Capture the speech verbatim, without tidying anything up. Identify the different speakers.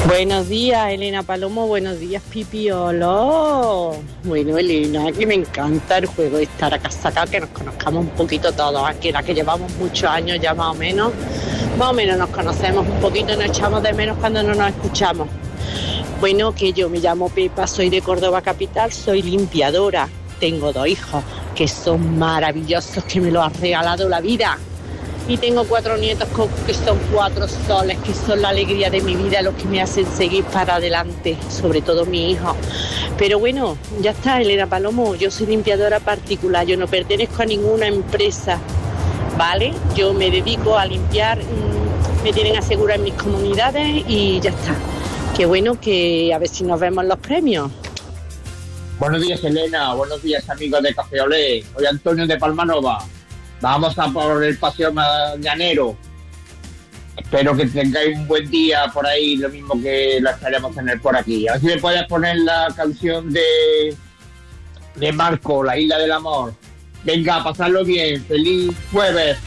Speaker 1: Buenos días, Elena Palomo. Buenos días, Pipiolo. Bueno, Elena, que me encanta el juego de estar a casaca, que nos conozcamos un poquito todos. Aquí, la que llevamos muchos años ya más o menos, más o menos nos conocemos un poquito y nos echamos de menos cuando no nos escuchamos. Bueno, que yo me llamo Pepa, soy de Córdoba capital, soy limpiadora. Tengo dos hijos que son maravillosos, que me lo ha regalado la vida. Y tengo cuatro nietos que son cuatro soles, que son la alegría de mi vida, los que me hacen seguir para adelante, sobre todo mi hijo. Pero bueno, ya está, Elena Palomo, yo soy limpiadora particular, yo no pertenezco a ninguna empresa, ¿vale? Yo me dedico a limpiar, me tienen asegurada en mis comunidades y ya está. Qué bueno, que a ver si nos vemos en los premios.
Speaker 2: Buenos días, Elena, buenos días, amigos de Café Olé. Soy Antonio de Palmanova. Vamos a por el paseo mañanero. Espero que tengáis un buen día por ahí, lo mismo que la estaremos tener por aquí. A ver si me puedes poner la canción de, de Marco, La Isla del Amor. Venga, pasadlo bien. Feliz jueves.